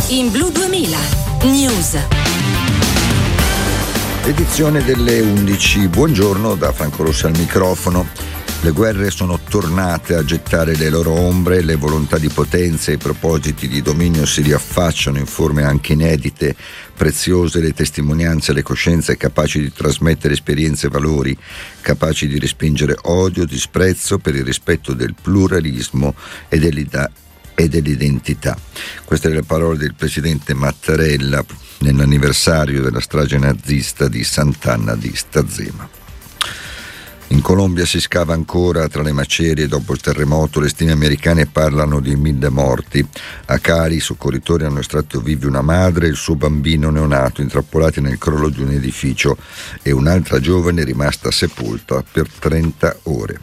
in Blu 2000 News. Edizione delle 11. Buongiorno da Franco Rossi al microfono. Le guerre sono tornate a gettare le loro ombre, le volontà di potenza e i propositi di dominio si riaffacciano in forme anche inedite, preziose le testimonianze, le coscienze capaci di trasmettere esperienze e valori, capaci di respingere odio, disprezzo per il rispetto del pluralismo e dell'identità. Queste le parole del presidente Mattarella nell'anniversario della strage nazista di Sant'Anna di Stazzema. In Colombia si scava ancora tra le macerie dopo il terremoto, le stime americane parlano di 1.000 morti. A Cali i soccorritori hanno estratto vivi una madre e il suo bambino neonato intrappolati nel crollo di un edificio e un'altra giovane rimasta sepolta per 30 ore.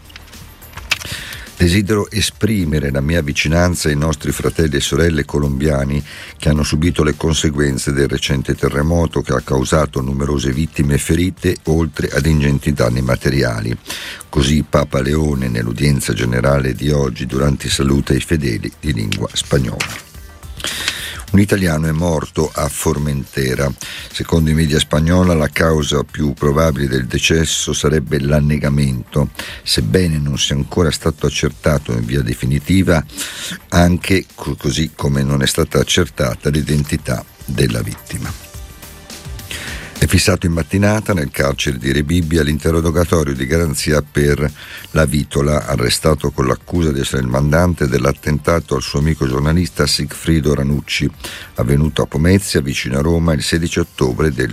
Desidero esprimere la mia vicinanza ai nostri fratelli e sorelle colombiani che hanno subito le conseguenze del recente terremoto che ha causato numerose vittime e ferite, oltre ad ingenti danni materiali. Così Papa Leone nell'udienza generale di oggi durante i saluti ai fedeli di lingua spagnola. Un italiano è morto a Formentera. Secondo i media spagnola la causa più probabile del decesso sarebbe l'annegamento, sebbene non sia ancora stato accertato in via definitiva, anche così come non è stata accertata l'identità della vittima. È fissato in mattinata nel carcere di Rebibbia l'interrogatorio di garanzia per La Vitola, arrestato con l'accusa di essere il mandante dell'attentato al suo amico giornalista Sigfrido Ranucci, avvenuto a Pomezia, vicino a Roma, il 16 ottobre del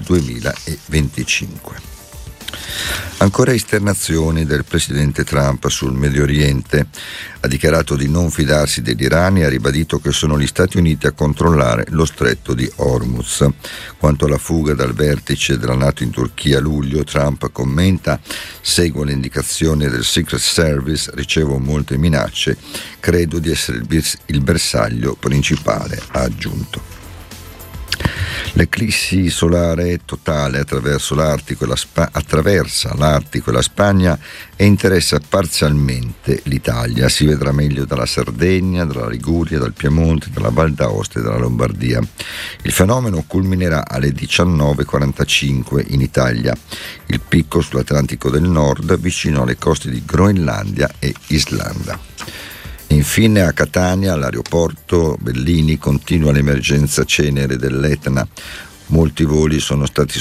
2025. Ancora esternazioni del presidente Trump sul Medio Oriente. Ha dichiarato di non fidarsi dell'Iran e ha ribadito che sono gli Stati Uniti a controllare lo stretto di Hormuz. Quanto alla fuga dal vertice della NATO in Turchia a luglio, Trump commenta: seguo le indicazioni del Secret Service, ricevo molte minacce, credo di essere il bersaglio principale, ha aggiunto. L'eclissi solare totale attraversa l'Artico e la Spagna e interessa parzialmente l'Italia. Si vedrà meglio dalla Sardegna, dalla Liguria, dal Piemonte, dalla Val d'Aosta e dalla Lombardia. Il fenomeno culminerà alle 19:45 in Italia. Il picco sull'Atlantico del Nord, vicino alle coste di Groenlandia e Islanda. Infine a Catania, all'aeroporto Bellini, continua l'emergenza cenere dell'Etna. Molti voli sono stati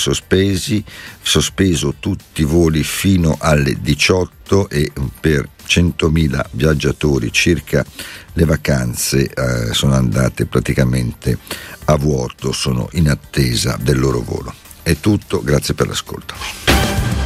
sospeso tutti i voli fino alle 18 e per 100.000 viaggiatori circa le vacanze sono andate praticamente a vuoto, sono in attesa del loro volo. È tutto, grazie per l'ascolto.